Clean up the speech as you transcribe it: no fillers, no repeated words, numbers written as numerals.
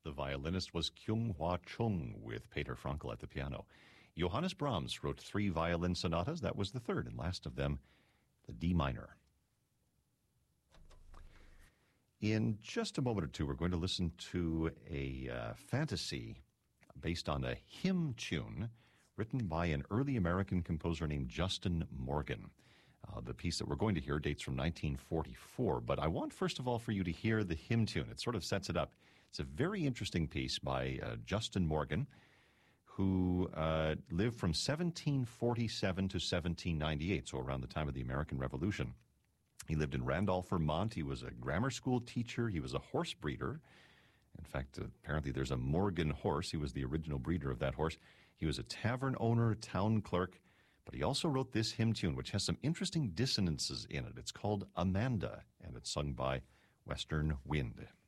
The violinist was Kyung-Hwa Chung with Peter Frankl at the piano. Johannes Brahms wrote 3 violin sonatas. That was the third and last of them, the D minor. In just a moment or two, we're going to listen to a fantasy based on a hymn tune written by an early American composer named Justin Morgan. The piece that we're going to hear dates from 1944, but I want, first of all, for you to hear the hymn tune. It sort of sets it up. It's a very interesting piece by Justin Morgan, who lived from 1747 to 1798, so around the time of the American Revolution. He lived in Randolph, Vermont. He was a grammar school teacher. He was a horse breeder. In fact, apparently there's a Morgan horse. He was the original breeder of that horse. He was a tavern owner, town clerk, but he also wrote this hymn tune, which has some interesting dissonances in it. It's called Amanda, and it's sung by Western Wind.